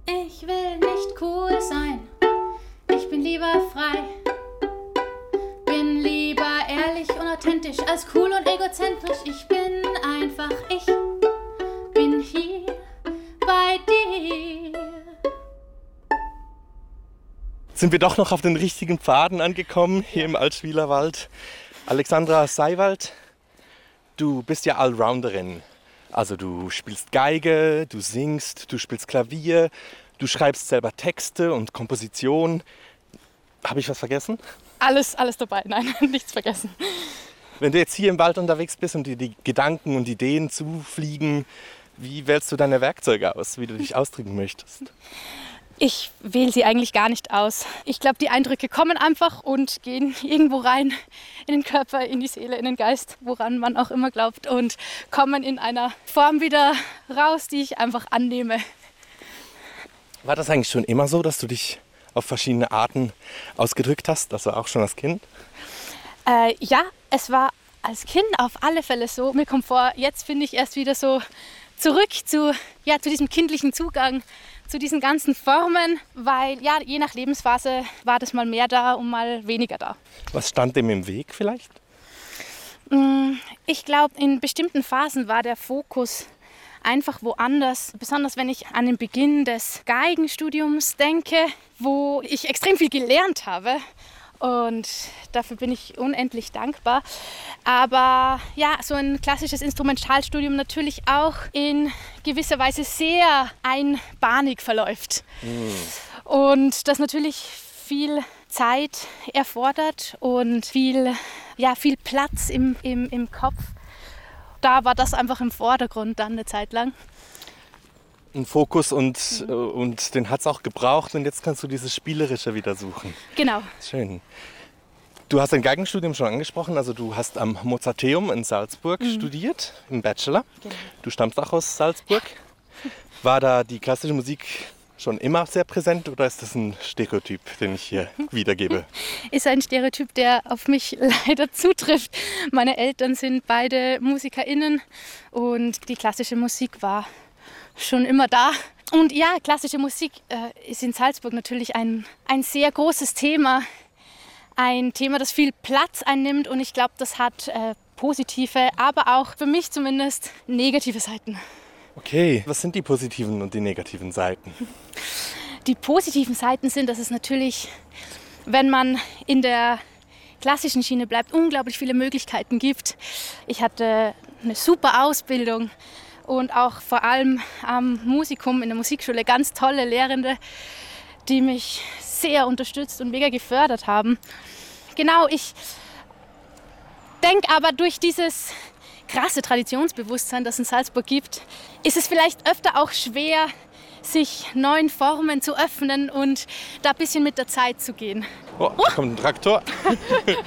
Ich will nicht cool sein, ich bin lieber frei. Bin lieber ehrlich und authentisch als cool und egozentrisch. Ich bin einfach ich, bin hier bei dir. Sind wir doch noch auf den richtigen Pfaden angekommen, hier im Altschwiler Wald. Alexandra Seiwald, du bist ja Allrounderin. Also du spielst Geige, du singst, du spielst Klavier, du schreibst selber Texte und Komposition. Habe ich was vergessen? Alles dabei, nein, nichts vergessen. Wenn du jetzt hier im Wald unterwegs bist und dir die Gedanken und Ideen zufliegen, wie wählst du deine Werkzeuge aus, wie du dich ausdrücken möchtest? Ich wähle sie eigentlich gar nicht aus. Ich glaube, die Eindrücke kommen einfach und gehen irgendwo rein in den Körper, in die Seele, in den Geist, woran man auch immer glaubt, und kommen in einer Form wieder raus, die ich einfach annehme. War das eigentlich schon immer so, dass du dich auf verschiedene Arten ausgedrückt hast, also auch schon als Kind? Ja, es war als Kind auf alle Fälle so. Mir kommt vor, jetzt finde ich erst wieder so zurück zu diesem kindlichen Zugang, zu diesen ganzen Formen, weil ja, je nach Lebensphase war das mal mehr da und mal weniger da. Was stand dem im Weg vielleicht? Ich glaube, in bestimmten Phasen war der Fokus einfach woanders. Besonders wenn ich an den Beginn des Geigenstudiums denke, wo ich extrem viel gelernt habe. Und dafür bin ich unendlich dankbar. Aber ja, so ein klassisches Instrumentalstudium natürlich auch in gewisser Weise sehr einbahnig verläuft. Und das natürlich viel Zeit erfordert und viel Platz im Kopf. Da war das einfach im Vordergrund dann eine Zeit lang. Ein Fokus und den hat es auch gebraucht und jetzt kannst du dieses Spielerische wieder suchen. Genau. Schön. Du hast dein Geigenstudium schon angesprochen, also du hast am Mozarteum in Salzburg studiert, im Bachelor. Genau. Du stammst auch aus Salzburg. War da die klassische Musik schon immer sehr präsent oder ist das ein Stereotyp, den ich hier wiedergebe? Ist ein Stereotyp, der auf mich leider zutrifft. Meine Eltern sind beide MusikerInnen und die klassische Musik war schon immer da. Und ja, klassische Musik ist in Salzburg natürlich ein sehr großes Thema. Ein Thema, das viel Platz einnimmt, und ich glaube, das hat positive, aber auch für mich zumindest negative Seiten. Okay, was sind die positiven und die negativen Seiten? Die positiven Seiten sind, dass es natürlich, wenn man in der klassischen Schiene bleibt, unglaublich viele Möglichkeiten gibt. Ich hatte eine super Ausbildung und auch vor allem am Musikum in der Musikschule ganz tolle Lehrende, die mich sehr unterstützt und mega gefördert haben. Genau, ich denke aber, durch dieses krasse Traditionsbewusstsein, das es in Salzburg gibt, ist es vielleicht öfter auch schwer, sich neuen Formen zu öffnen und da ein bisschen mit der Zeit zu gehen. Oh, da kommt ein Traktor.